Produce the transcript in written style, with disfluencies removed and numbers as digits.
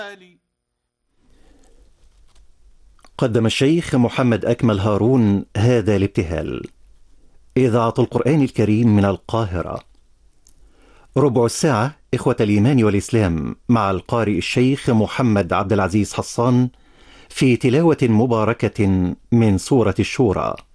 قدم الشيخ محمد أكمل هارون هذا الابتهال. إذاعة القرآن الكريم من القاهرة. ربع الساعة إخوة الإيمان والإسلام مع القارئ الشيخ محمد عبد العزيز حصان في تلاوة مباركة من سورة الشورى.